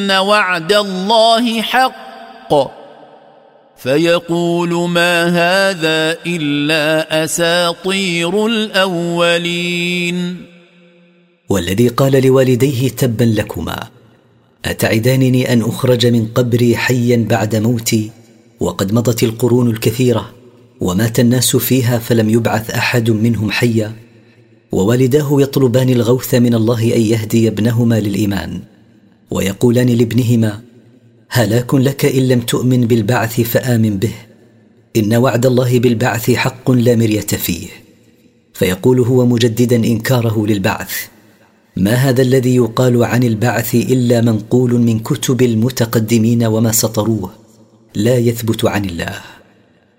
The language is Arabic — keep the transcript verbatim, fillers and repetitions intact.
وعد الله حق فيقول ما هذا إلا أساطير الأولين. والذي قال لوالديه تبا لكما أتعدانني أن أخرج من قبري حيا بعد موتي وقد مضت القرون الكثيرة ومات الناس فيها فلم يبعث أحد منهم حيا. ووالداه يطلبان الغوث من الله أن يهدي ابنهما للإيمان ويقولان لابنهما هلاك لك إن لم تؤمن بالبعث فآمن به إن وعد الله بالبعث حق لا مرية فيه. فيقول هو مجددا إنكاره للبعث ما هذا الذي يقال عن البعث إلا منقول من كتب المتقدمين وما سطروه لا يثبت عن الله.